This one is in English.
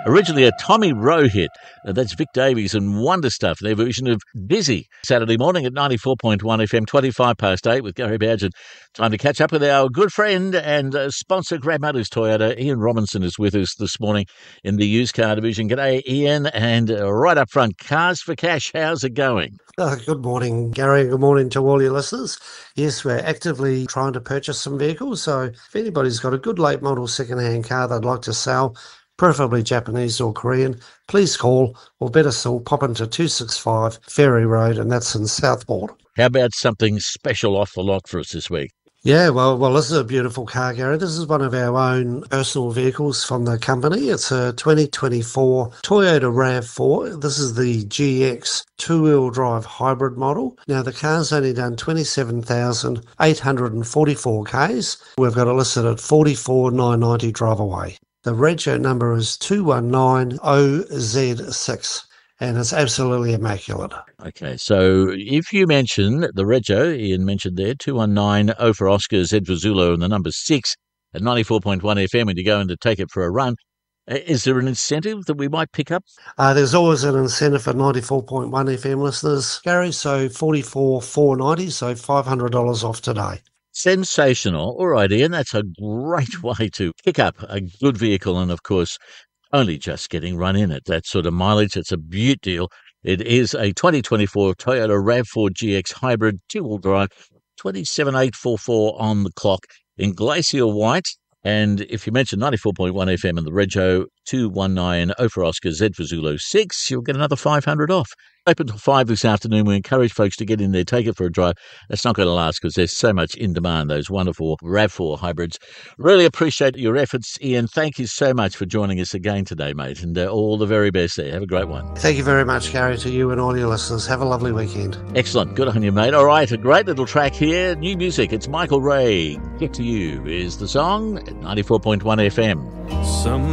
Originally a Tommy Rowe hit. That's Vic Davies and Wonder Stuff, their version of Dizzy. Saturday morning at 94.1 FM, 25 past 8 with Gary Badger. Time to catch up with our good friend and sponsor, Grandmother's Toyota. Ian Robinson is with us this morning in the used car division. G'day, Ian. And right up front, Cars for Cash, how's it going? Good morning, Gary. Good morning to all your listeners. Yes, we're actively trying to purchase some vehicles. So if anybody's got a good late model second-hand car they'd like to sell, preferably Japanese or Korean, please call, or better still, pop into 265 Ferry Road, and that's in Southport. How about something special off the lot for us this week? Yeah, well, this is a beautiful car, Gary. This is one of our own personal vehicles from the company. It's a 2024 Toyota RAV4. This is the GX two-wheel drive hybrid model. Now, the car's only done 27,844 Ks. We've got it listed at 44,990 drive away. The reg number is 2190Z6. And it's absolutely immaculate. Okay, so if you mention the rego, Ian mentioned there, 219 O for Oscar, Z for Zulu, and the number 6 at 94.1 FM when you go in to take it for a run, is there an incentive that we might pick up? There's always an incentive for 94.1 FM listeners, Gary, so 44,490, so $500 off today. Sensational. All right, Ian, that's a great way to pick up a good vehicle and, of course, only just getting run in at that sort of mileage. It's a beaut deal. It is a 2024 Toyota RAV4 GX hybrid two-wheel drive, 27,844 on the clock in glacier white. And if you mention 94.1 FM and the rego, 219 O for Oscar, Z for Zulu 6, you'll get another 500 off. Open till 5 this afternoon. We encourage folks to get in there, take it for a drive. That's not going to last because there's so much in demand, those wonderful RAV4 hybrids. Really appreciate your efforts, Ian. Thank you so much for joining us again today, mate, and all the very best there. Have a great one. Thank you very much, Gary, to you and all your listeners. Have a lovely weekend. Excellent. Good on you, mate. All right, a great little track here. New music. It's Michael Ray. Get to You is the song at 94.1 FM.